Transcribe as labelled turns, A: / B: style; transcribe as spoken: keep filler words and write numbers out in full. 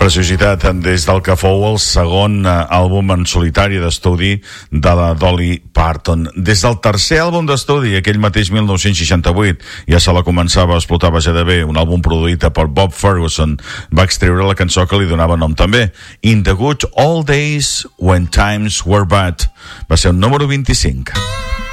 A: Preciositat des del que fou el segon àlbum en solitari d'estudi de la Dolly Parton. Des del tercer àlbum d'estudi, aquell mateix mil nou-cents seixanta-vuit, ja se la començava a explotar a base de bé, un àlbum produït per Bob Ferguson, va extreure la cançó que li donava nom també, In the Good Old Days When Times Were Bad. Va ser el número vint-i-cinc.